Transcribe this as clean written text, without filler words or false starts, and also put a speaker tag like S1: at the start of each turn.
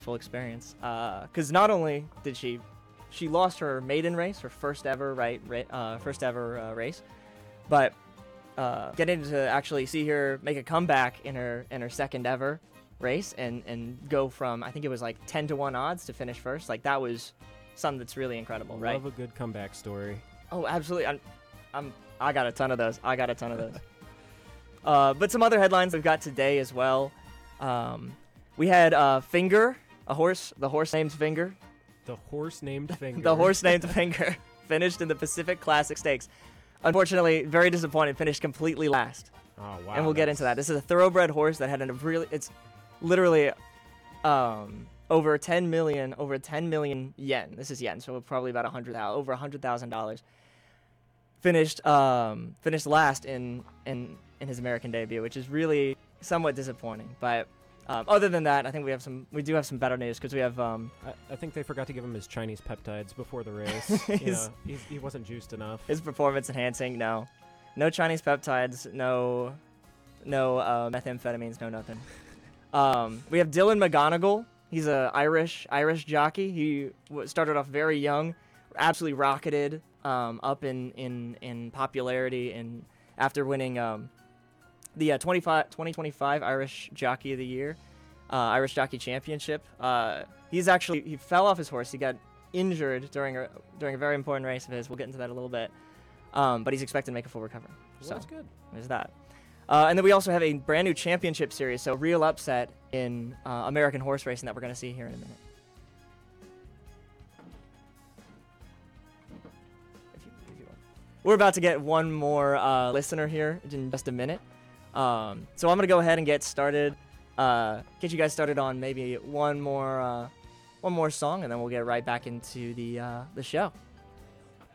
S1: full experience. Because not only did she lost her maiden race, her first ever race, but getting to actually see her make a comeback in her second ever race and go from, I think it was like 10-1 odds to finish first. Like, that was something that's really incredible, right?
S2: Love a good comeback story.
S1: Oh, absolutely. I got a ton of those. But some other headlines we've got today as well. We had Finger, the horse named Finger.
S2: The horse named Finger.
S1: The horse named Finger finished in the Pacific Classic Stakes. Unfortunately, very disappointed, finished completely last.
S2: Oh, wow.
S1: And we'll get into that. This is a thoroughbred horse that had it's literally over 10 million yen. This is yen, so probably about over $100,000. Finished last in his American debut, which is really somewhat disappointing. But other than that, I think we do have some better news, because we have
S2: I think they forgot to give him his Chinese peptides before the race. He wasn't juiced enough.
S1: His performance enhancing, no Chinese peptides, no methamphetamines, no nothing. We have Dylan McGonigal. He's a Irish jockey. He started off very young, absolutely rocketed up in popularity, and after winning the 2025 Irish Jockey of the Year, Irish Jockey Championship. He fell off his horse. He got injured during a very important race of his. We'll get into that a little bit. But he's expected to make a full recovery.
S2: Well,
S1: so
S2: that's good.
S1: There's that. And then we also have a brand new championship series, so real upset in American horse racing that we're going to see here in a minute. We're about to get one more listener here in just a minute. So I'm going to go ahead and get started. Get you guys started on maybe one more song, and then we'll get right back into the show.